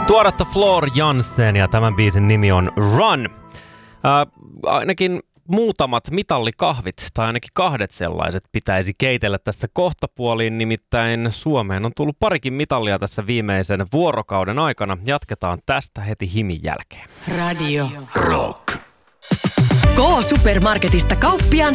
Tuoretta Floor Jansen ja tämän biisin nimi on Run. Ainakin muutamat mitallikahvit, tai ainakin 2 sellaiset, pitäisi keitellä tässä kohtapuoliin, nimittäin Suomeen on tullut parikin mitallia tässä viimeisen vuorokauden aikana. Jatketaan tästä heti himin jälkeen. Radio Rock. K-Supermarketista kauppiaan